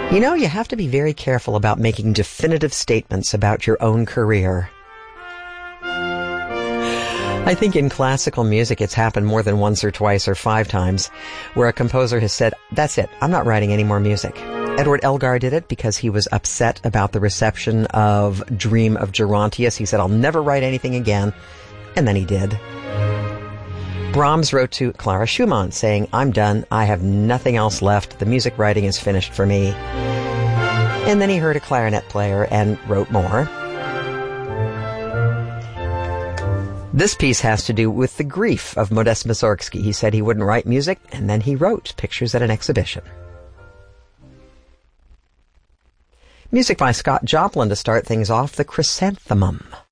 You know, you have to be very careful about making definitive statements about your own career. I think in classical music it's happened more than once or twice or 5 times where a composer has said, that's it, I'm not writing any more music. Edward Elgar did it because he was upset about the reception of Dream of Gerontius. He said, I'll never write anything again. And then he did. Brahms wrote to Clara Schumann saying, I'm done. I have nothing else left. The music writing is finished for me. And then he heard a clarinet player and wrote more. This piece has to do with the grief of Modest Mussorgsky. He said he wouldn't write music, and then he wrote Pictures at an Exhibition. Music by Scott Joplin to start things off, The Chrysanthemum.